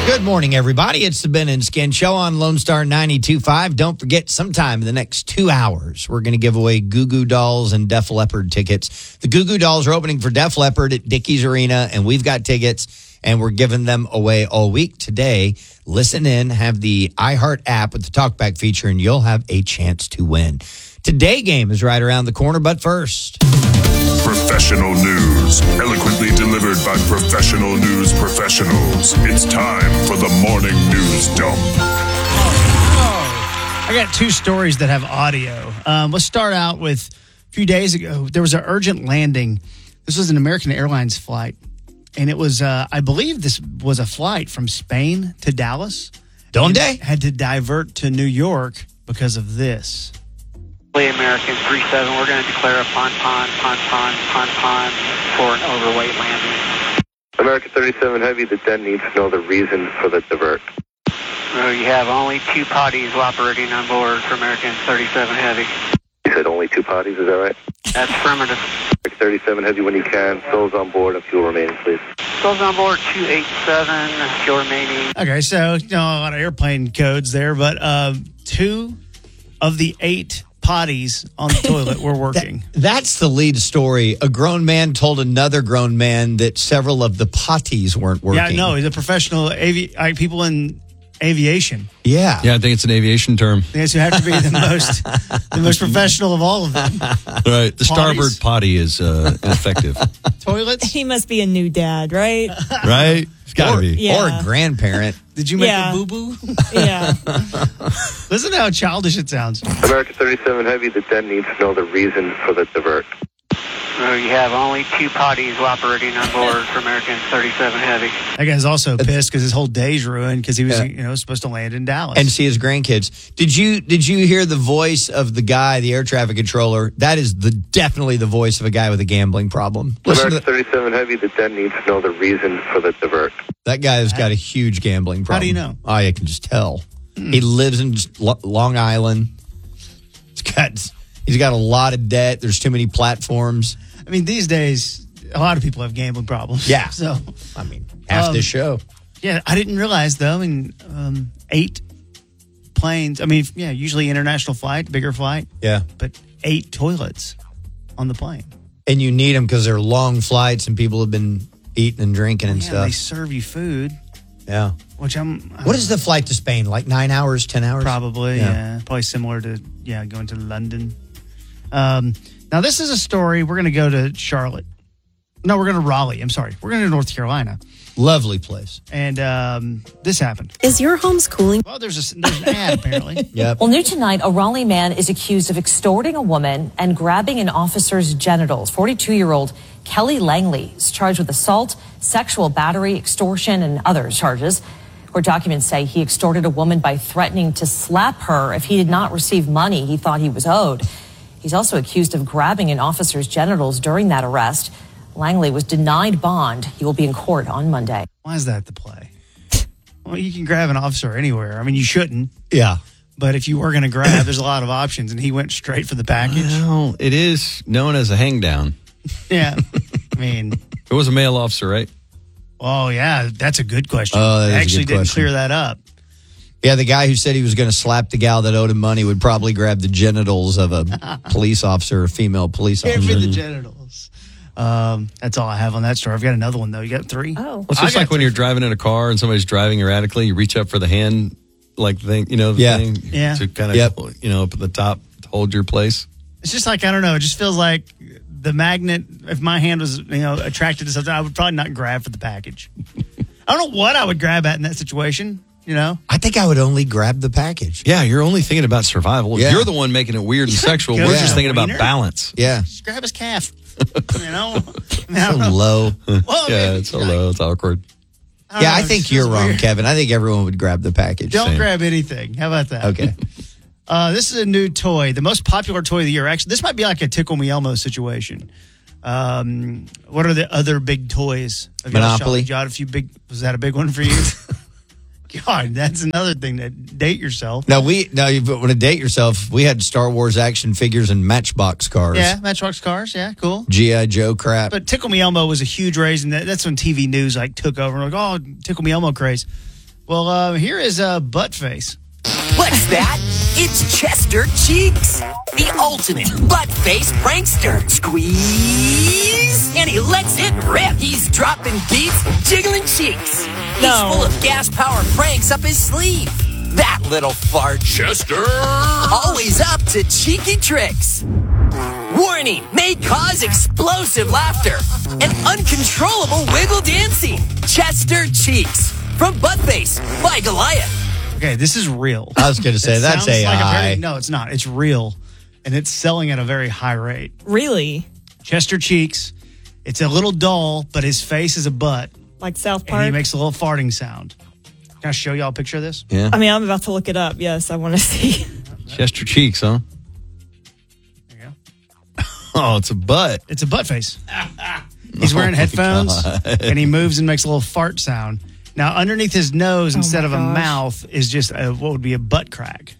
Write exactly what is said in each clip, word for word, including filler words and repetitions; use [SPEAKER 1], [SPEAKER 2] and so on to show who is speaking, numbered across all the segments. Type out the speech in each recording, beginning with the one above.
[SPEAKER 1] Good morning, everybody. It's the Ben and Skin Show on Lone Star ninety-two point five. Don't forget, sometime in the next two hours, we're going to give away Goo Goo Dolls and Def Leppard tickets. The Goo Goo Dolls are opening for Def Leppard at Dickies Arena, and we've got tickets, and we're giving them away all week. Today, listen in, have the iHeart app with the TalkBack feature, and you'll have a chance to win. Today game is right around the corner, but first...
[SPEAKER 2] Professional news, eloquently delivered by professional news professionals. It's time for the morning news dump.
[SPEAKER 3] Oh, I got two stories that have audio. Um, let's start out with a few days ago. There was an urgent landing. This was an American Airlines flight, and it was, uh, I believe, this was a flight from Spain to Dallas.
[SPEAKER 1] Donde?
[SPEAKER 3] Had to divert to New York because of this.
[SPEAKER 4] American three seven, we're going to declare a pon pon pon pon pon pon for an overweight landing.
[SPEAKER 5] American thirty-seven Heavy, the den needs to know the reason for the divert.
[SPEAKER 4] So you have only two potties operating on board for American thirty-seven Heavy.
[SPEAKER 5] You said only two potties, is that right?
[SPEAKER 4] That's affirmative.
[SPEAKER 5] American thirty-seven Heavy, when you can, souls on board and fuel remaining, please.
[SPEAKER 4] Souls on board two eight seven, fuel remaining.
[SPEAKER 3] Okay, so, you know, a lot of airplane codes there, but uh, two of the eight potties on the toilet were working.
[SPEAKER 1] That, that's the lead story. A grown man told another grown man that several of the potties weren't working.
[SPEAKER 3] Yeah, no, he's a professional avi- uh, people in aviation.
[SPEAKER 1] Yeah.
[SPEAKER 6] Yeah, I think it's an aviation term.
[SPEAKER 3] Yes, you have to be the most the most professional of all of them.
[SPEAKER 6] Right. The
[SPEAKER 3] Potties?
[SPEAKER 6] starboard potty is uh, effective.
[SPEAKER 3] Toilets?
[SPEAKER 7] He must be a new dad, right?
[SPEAKER 6] Right? It's got to
[SPEAKER 1] Or,
[SPEAKER 6] be.
[SPEAKER 7] Yeah.
[SPEAKER 1] or a grandparent.
[SPEAKER 3] Did you make
[SPEAKER 7] Yeah.
[SPEAKER 3] a boo-boo?
[SPEAKER 7] Yeah.
[SPEAKER 3] Listen to how childish it sounds.
[SPEAKER 5] American thirty-seven Heavy, the den needs to know the reason for the divert.
[SPEAKER 4] So you have only two potties operating on board for American thirty-seven Heavy.
[SPEAKER 3] That guy's also pissed because his whole day's ruined because he was,
[SPEAKER 1] Yeah.
[SPEAKER 3] you know, supposed to land in Dallas.
[SPEAKER 1] And see his grandkids. Did you did you hear the voice of the guy, the air traffic controller? That is the definitely the voice of a guy with a gambling problem. Listen to
[SPEAKER 5] American thirty-seven Heavy, the den needs to know the reason for the divert.
[SPEAKER 1] that guy has got a huge gambling problem.
[SPEAKER 3] How do you know?
[SPEAKER 1] Oh, I can just tell. He lives in Lo- Long Island. He's got he's got a lot of debt. There's too many platforms.
[SPEAKER 3] I mean, these days, a lot of people have gambling problems.
[SPEAKER 1] Yeah.
[SPEAKER 3] So,
[SPEAKER 1] I mean, half
[SPEAKER 3] Um,
[SPEAKER 1] this show.
[SPEAKER 3] yeah, I didn't realize, though, I mean, um, eight planes. I mean, yeah, usually international flight, bigger flight,
[SPEAKER 1] Yeah.
[SPEAKER 3] but eight toilets on the plane.
[SPEAKER 1] And you need them because they're long flights and people have been eating and drinking and
[SPEAKER 3] Yeah, they
[SPEAKER 1] stuff.
[SPEAKER 3] serve you food,
[SPEAKER 1] Yeah.
[SPEAKER 3] which I'm... I
[SPEAKER 1] What
[SPEAKER 3] don't
[SPEAKER 1] is the flight to Spain? Like nine hours, ten hours?
[SPEAKER 3] Probably,
[SPEAKER 1] Yeah.
[SPEAKER 3] yeah. Probably similar to, yeah, going to London. Um, now, this is a story. We're going to go to Charlotte. No, we're going to Raleigh. I'm sorry. We're going to North Carolina.
[SPEAKER 1] Lovely place.
[SPEAKER 3] And um, this happened.
[SPEAKER 8] Is your homeschooling?
[SPEAKER 3] Well, there's, a, there's an ad, apparently.
[SPEAKER 1] Yep.
[SPEAKER 9] Well, new tonight, a Raleigh man is accused of extorting a woman and grabbing an officer's genitals. forty-two-year-old Kelly Langley is charged with assault, sexual battery, extortion, and other charges. Court documents say he extorted a woman by threatening to slap her if he did not receive money he thought he was owed. He's also accused of grabbing an officer's genitals during that arrest. Langley was denied bond. He will be in court on Monday.
[SPEAKER 3] Why is that the play? Well, you can grab an officer anywhere. I mean, you shouldn't.
[SPEAKER 1] Yeah.
[SPEAKER 3] But if you were going to grab, there's a lot of options, and he went straight for the package.
[SPEAKER 6] Well, it is known as a hangdown.
[SPEAKER 3] Yeah. I mean,
[SPEAKER 6] It was a male officer, right?
[SPEAKER 3] oh, yeah, that's a good question.
[SPEAKER 1] Oh, that is a
[SPEAKER 3] I actually
[SPEAKER 1] good
[SPEAKER 3] didn't
[SPEAKER 1] question.
[SPEAKER 3] clear that up.
[SPEAKER 1] Yeah, the guy who said he was going to slap the gal that owed him money would probably grab the genitals of a police officer, a female police
[SPEAKER 3] Give
[SPEAKER 1] officer.
[SPEAKER 3] me the genitals. Um, that's all I have on that story. I've got another one, though. You got three?
[SPEAKER 9] Oh.
[SPEAKER 6] Well, it's
[SPEAKER 3] I
[SPEAKER 6] just
[SPEAKER 3] got
[SPEAKER 6] like when
[SPEAKER 3] three.
[SPEAKER 6] you're driving in a car and somebody's driving erratically, you reach up for the hand, like thing, you know, the
[SPEAKER 1] Yeah.
[SPEAKER 6] thing
[SPEAKER 3] Yeah.
[SPEAKER 6] to kind of,
[SPEAKER 1] Yep.
[SPEAKER 6] you know, up at the top to hold your place.
[SPEAKER 3] It's just like, I don't know. It just feels like the magnet, if my hand was, you know, attracted to something, I would probably not grab for the package. I don't know what I would grab at in that situation, you know?
[SPEAKER 1] I think I would only grab the package.
[SPEAKER 6] Yeah, you're only thinking about survival.
[SPEAKER 1] Yeah.
[SPEAKER 6] You're the one making it weird and sexual.
[SPEAKER 3] Go
[SPEAKER 6] We're
[SPEAKER 3] to
[SPEAKER 6] just
[SPEAKER 3] the
[SPEAKER 6] thinking about
[SPEAKER 3] wiener?
[SPEAKER 6] balance.
[SPEAKER 1] Yeah.
[SPEAKER 3] Just grab his calf. You know? I mean, I
[SPEAKER 1] So
[SPEAKER 3] don't know.
[SPEAKER 1] low.
[SPEAKER 3] Well,
[SPEAKER 6] Yeah,
[SPEAKER 3] maybe,
[SPEAKER 6] it's so
[SPEAKER 3] like,
[SPEAKER 6] low. It's awkward.
[SPEAKER 3] don't
[SPEAKER 1] Yeah,
[SPEAKER 3] know,
[SPEAKER 1] I
[SPEAKER 3] it
[SPEAKER 1] think
[SPEAKER 3] just
[SPEAKER 1] you're
[SPEAKER 3] feels
[SPEAKER 1] wrong,
[SPEAKER 3] weird.
[SPEAKER 1] Kevin. I think everyone would grab the package.
[SPEAKER 3] Don't
[SPEAKER 6] Same.
[SPEAKER 3] grab anything. How about that?
[SPEAKER 1] Okay.
[SPEAKER 3] Uh, this is a new toy, the most popular toy of the year. Actually, this might be like a Tickle Me Elmo situation. Um, what are the other big toys? Have y'all
[SPEAKER 1] Monopoly.
[SPEAKER 3] shot- Jot a few big. Was that a big one for you? God, that's another thing. To date yourself.
[SPEAKER 1] Now, we, now you want to date yourself, we had Star Wars action figures and Matchbox cars.
[SPEAKER 3] Yeah, Matchbox cars. Yeah, cool.
[SPEAKER 1] G I. Joe crap.
[SPEAKER 3] But Tickle Me Elmo was a huge raise, and that, that's when T V news like took over. Like, oh, Tickle Me Elmo craze. Well, uh, here is uh, Buttface.
[SPEAKER 8] What's that? It's Chester Cheeks, the ultimate butt-face prankster. Squeeze, and he lets it rip. He's dropping beats, jiggling cheeks. He's
[SPEAKER 7] No.
[SPEAKER 8] full of gas-powered pranks up his sleeve. That little fart.
[SPEAKER 2] Chester!
[SPEAKER 8] Always up to cheeky tricks. Warning, may cause explosive laughter and uncontrollable wiggle dancing. Chester Cheeks from Buttface by Goliath.
[SPEAKER 3] Okay, this is real.
[SPEAKER 1] I was going to say,
[SPEAKER 3] It
[SPEAKER 1] that's
[SPEAKER 3] sounds
[SPEAKER 1] A I.
[SPEAKER 3] like a parody. No, it's not. It's real. And it's selling at a very high rate.
[SPEAKER 7] Really?
[SPEAKER 3] Chester Cheeks. It's a little doll, but his face is a butt.
[SPEAKER 7] Like South
[SPEAKER 3] And he
[SPEAKER 7] Park?
[SPEAKER 3] makes a little farting sound. Can I show y'all a picture of this?
[SPEAKER 6] Yeah.
[SPEAKER 7] I mean, I'm about to look it up. Yes, I want to see.
[SPEAKER 6] Chester Cheeks, huh?
[SPEAKER 3] There you go.
[SPEAKER 6] Oh, it's a butt.
[SPEAKER 3] It's a butt face. He's wearing
[SPEAKER 6] Oh, my
[SPEAKER 3] headphones,
[SPEAKER 6] God.
[SPEAKER 3] and he moves and makes a little fart sound. Now, underneath his nose,
[SPEAKER 7] Oh,
[SPEAKER 3] instead
[SPEAKER 7] my
[SPEAKER 3] of a
[SPEAKER 7] gosh.
[SPEAKER 3] mouth, is just a, what would be a butt crack.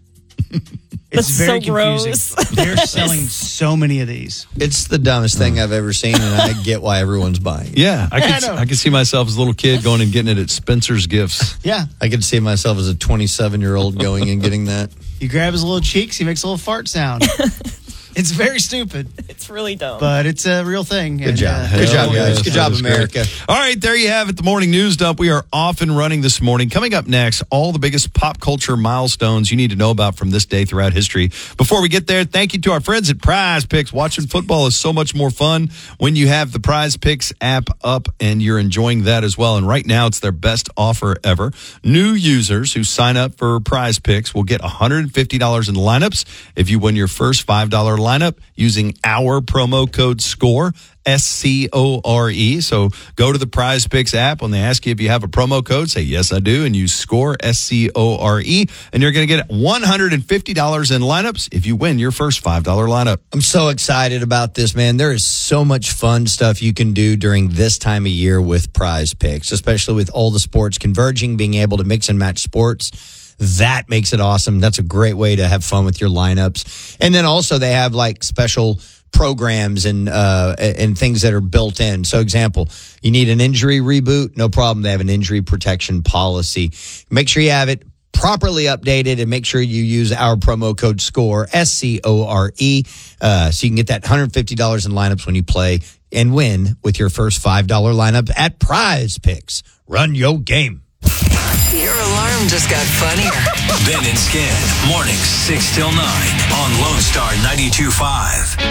[SPEAKER 7] That's
[SPEAKER 3] It's very
[SPEAKER 7] so
[SPEAKER 3] confusing.
[SPEAKER 7] gross.
[SPEAKER 3] They're selling so many of these.
[SPEAKER 1] It's the dumbest thing I've ever seen, and I get why everyone's buying it.
[SPEAKER 6] Yeah, I
[SPEAKER 3] Yeah,
[SPEAKER 6] could
[SPEAKER 3] I know.
[SPEAKER 6] I could see myself as a little kid going and getting it at Spencer's Gifts.
[SPEAKER 3] Yeah.
[SPEAKER 1] I could see myself as a twenty-seven-year-old going and getting that.
[SPEAKER 3] He grabs his little cheeks, he makes a little fart sound. It's very stupid,
[SPEAKER 7] It's really dumb.
[SPEAKER 3] but it's a real thing.
[SPEAKER 1] Good
[SPEAKER 3] And,
[SPEAKER 1] job.
[SPEAKER 3] uh,
[SPEAKER 1] Good
[SPEAKER 6] Hell
[SPEAKER 1] job, guys.
[SPEAKER 6] yes,
[SPEAKER 1] Good
[SPEAKER 6] that
[SPEAKER 1] job,
[SPEAKER 6] is great.
[SPEAKER 1] America.
[SPEAKER 6] All right, there you have it. The morning news dump. We are off and running this morning. Coming up next, all the biggest pop culture milestones you need to know about from this day throughout history. Before we get there, thank you to our friends at Prize Picks. Watching football is so much more fun when you have the Prize Picks app up and you're enjoying that as well. And right now, it's their best offer ever. New users who sign up for Prize Picks will get one hundred fifty dollars in lineups if you win your first five dollars lineup using our promo code SCORE, S C O R E. So go to the Prize Picks app. When they ask you if you have a promo code, say, yes, I do, and use SCORE, S C O R E, and you're going to get one hundred fifty dollars in lineups if you win your first five dollars lineup.
[SPEAKER 1] I'm so excited about this, man. There is so much fun stuff you can do during this time of year with Prize Picks, especially with all the sports converging, being able to mix and match sports. That makes it awesome. That's a great way to have fun with your lineups. And then also they have like special programs and uh, and things that are built in. So example, you need an injury reboot, no problem. They have an injury protection policy. Make sure you have it properly updated and make sure you use our promo code SCORE, S C O R E, uh, so you can get that one hundred fifty dollars in lineups when you play and win with your first five dollars lineup at Prize Picks. Run your game.
[SPEAKER 8] Your alarm just got funnier.
[SPEAKER 10] Ben and Skin, mornings six till nine on Lone Star ninety-two point five.